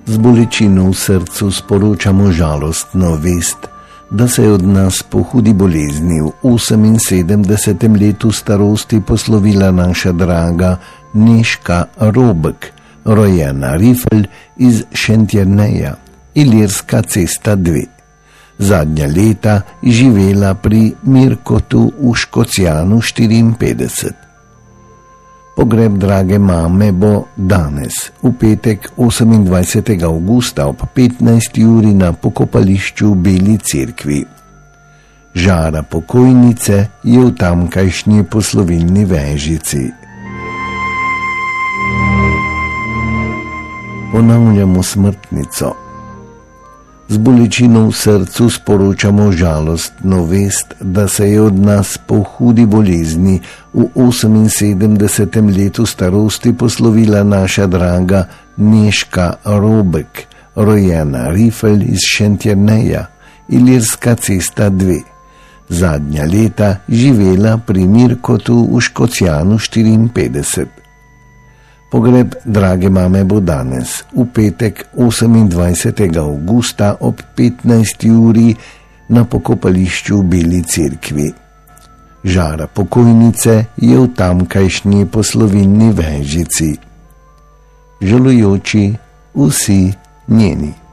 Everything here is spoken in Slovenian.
Z bolečino v srcu sporočamo žalostno vest, da se je od nas po hudi bolezni v 78. letu starosti poslovila naša draga Nežka Robek, rojena Rifelj iz Šentjerneja, Ilirska cesta 2. Zadnja leta živela pri Mirkotu v Škocjanu 54. Pogreb drage mame bo danes, v petek 28. avgusta ob 15. uri na pokopališču v Beli cerkvi. Žara pokojnice je v tamkajšnji poslovilni vežici. Ponavljamo smrtnico. Z bolečino v srcu sporočamo žalostno vest, da se je od nas po hudi bolezni v 78. letu starosti poslovila naša draga Nežka Robek, rojena Rifelj iz Šentjerneja, Ilirska cesta 2. Zadnja leta živela pri Mirkotu v Škocjanu 54. Pogreb drage mame bo danes, v petek 28. avgusta ob 15. uri na pokopališču v Beli cerkvi. Žara pokojnice je v tamkajšnji poslovilni vežici. Žalujoči vsi njeni.